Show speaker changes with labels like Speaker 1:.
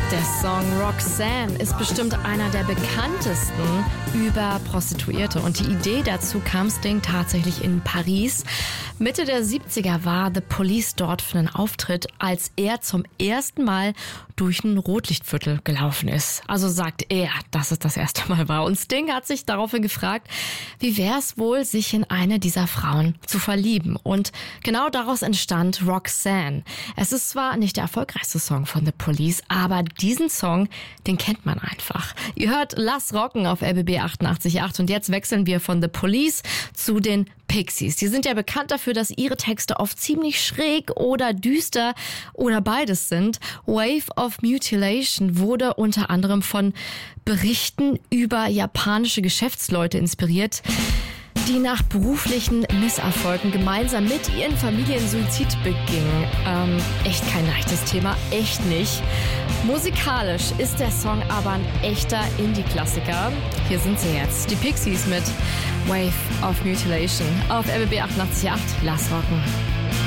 Speaker 1: Der Song Roxanne ist bestimmt einer der bekanntesten über Prostituierte. Und die Idee dazu kam Sting tatsächlich in Paris. Mitte der 70er war The Police dort für einen Auftritt, als er zum ersten Mal durch ein Rotlichtviertel gelaufen ist. Also sagt er, dass es das erste Mal war. Und Sting hat sich daraufhin gefragt, wie wäre es wohl, sich in eine dieser Frauen zu verlieben. Und genau daraus entstand Roxanne. Es ist zwar nicht der erfolgreichste Song von The Police, aber diesen Song, den kennt man einfach. Ihr hört Lass Rocken auf RBB 88.8 und jetzt wechseln wir von The Police zu den Pixies. Die sind ja bekannt dafür, dass ihre Texte oft ziemlich schräg oder düster oder beides sind. Wave of Mutilation wurde unter anderem von Berichten über japanische Geschäftsleute inspiriert, die nach beruflichen Misserfolgen gemeinsam mit ihren Familien Suizid begingen. Echt kein leichtes Thema, echt nicht. Musikalisch ist der Song aber ein echter Indie-Klassiker. Hier sind sie jetzt, die Pixies mit Wave of Mutilation auf RBB 88.8. Lass rocken.